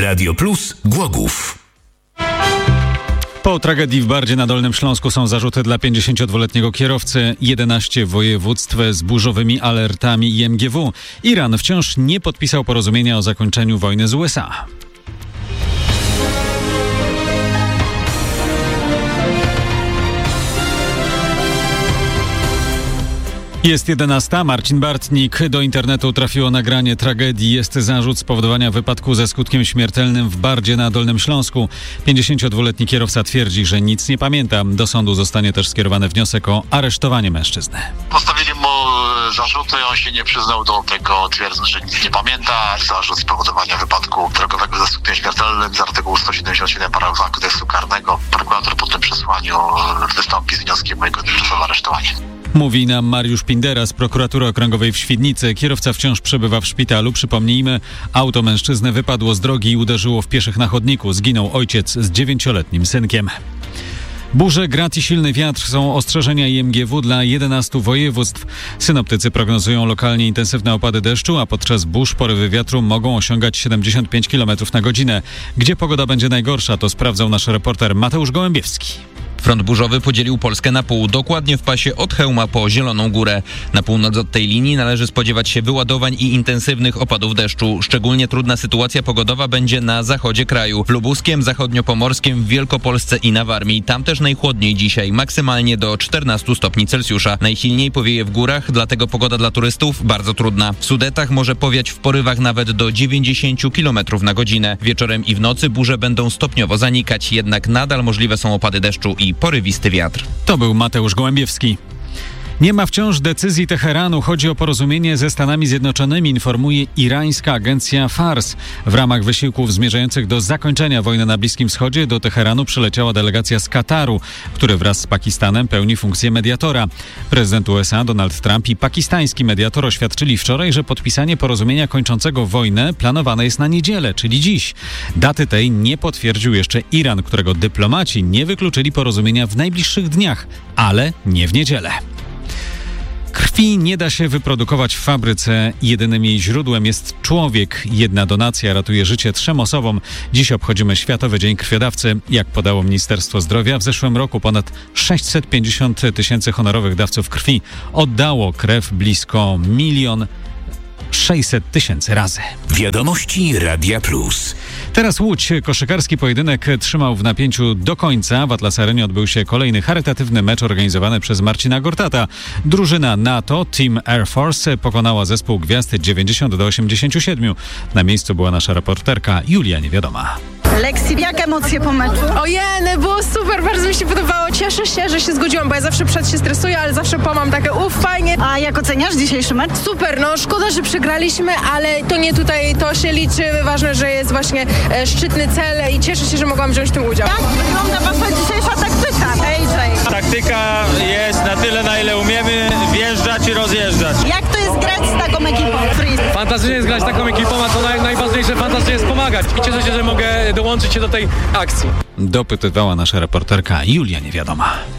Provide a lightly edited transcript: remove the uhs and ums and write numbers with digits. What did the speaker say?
Radio Plus Głogów. Po tragedii w Bardzie na Dolnym Śląsku są zarzuty dla 52-letniego kierowcy. 11 województw z burzowymi alertami IMGW. Iran wciąż nie podpisał porozumienia o zakończeniu wojny z USA. Jest 11. Marcin Bartnik. Do internetu trafiło nagranie tragedii. Jest zarzut spowodowania wypadku ze skutkiem śmiertelnym w Bardzie na Dolnym Śląsku. 52-letni kierowca twierdzi, że nic nie pamięta. Do sądu zostanie też skierowany wniosek o aresztowanie mężczyzny. Postawili mu zarzuty, on się nie przyznał do tego, twierdząc, że nic nie pamięta. Zarzut spowodowania wypadku drogowego ze skutkiem śmiertelnym z artykułu 177 paragraf 2 kodeksu karnego. Prokurator po tym przesłaniu wystąpi z wnioskiem o jego tymczasowe aresztowanie. Mówi nam Mariusz Pindera z Prokuratury Okręgowej w Świdnicy. Kierowca wciąż przebywa w szpitalu. Przypomnijmy, auto mężczyzny wypadło z drogi i uderzyło w pieszych na chodniku. Zginął ojciec z 9-letnim synkiem. Burze, grad i silny wiatr są ostrzeżenia IMGW dla 11 województw. Synoptycy prognozują lokalnie intensywne opady deszczu, a podczas burz porywy wiatru mogą osiągać 75 km na godzinę. Gdzie pogoda będzie najgorsza, to sprawdzał nasz reporter Mateusz Gołębiewski. Front burzowy podzielił Polskę na pół, dokładnie w pasie od Chełma po Zieloną Górę. Na północ od tej linii należy spodziewać się wyładowań i intensywnych opadów deszczu. Szczególnie trudna sytuacja pogodowa będzie na zachodzie kraju. W Lubuskiem, Zachodniopomorskiem, w Wielkopolsce i na Warmii. Tam też najchłodniej dzisiaj, maksymalnie do 14 stopni Celsjusza. Najsilniej powieje w górach, dlatego pogoda dla turystów bardzo trudna. W Sudetach może powiać w porywach nawet do 90 km na godzinę. Wieczorem i w nocy burze będą stopniowo zanikać, jednak nadal możliwe są opady deszczu i porywisty wiatr. To był Mateusz Gołębiewski. Nie ma wciąż decyzji Teheranu. Chodzi o porozumienie ze Stanami Zjednoczonymi, informuje irańska agencja Fars. W ramach wysiłków zmierzających do zakończenia wojny na Bliskim Wschodzie do Teheranu przyleciała delegacja z Kataru, który wraz z Pakistanem pełni funkcję mediatora. Prezydent USA Donald Trump i pakistański mediator oświadczyli wczoraj, że podpisanie porozumienia kończącego wojnę planowane jest na niedzielę, czyli dziś. Daty tej nie potwierdził jeszcze Iran, którego dyplomaci nie wykluczyli porozumienia w najbliższych dniach, ale nie w niedzielę. Krwi nie da się wyprodukować w fabryce. Jedynym jej źródłem jest człowiek. Jedna donacja ratuje życie 3 osobom. Dziś obchodzimy Światowy Dzień Krwiodawcy. Jak podało Ministerstwo Zdrowia, w zeszłym roku ponad 650 000 honorowych dawców krwi oddało krew blisko 1 600 000 razy. Wiadomości Radia Plus. Teraz Łódź. Koszykarski pojedynek trzymał w napięciu do końca. W Atlas Arenie odbył się kolejny charytatywny mecz organizowany przez Marcina Gortata. Drużyna NATO Team Air Force pokonała zespół Gwiazd 90-87. Na miejscu była nasza reporterka Julia Niewiadoma. Leksi, jak emocje po meczu? Ojej, było super, bardzo mi się podobało. Cieszę się, że się zgodziłam, bo ja zawsze przed się stresuję, ale zawsze mam takie fajnie. A jak oceniasz dzisiejszy mecz? Super, no szkoda, że przegraliśmy, ale to nie tutaj, to się liczy. Ważne, że jest właśnie szczytny cel i cieszę się, że mogłam wziąć w tym udział. Jak wygląda wasza dzisiejsza taktyka, AJ? Taktyka jest na tyle, na ile umiemy wjeżdżać i rozjeżdżać. Jak to jest grać z taką ekipą? Fantastycznie jest grać z taką ekipą, a to najważniejsze, fantastycznie jest pomagać. I cieszę się, że mogę dołączyć się do tej akcji. Dopytywała nasza reporterka Julia Niewiadoma.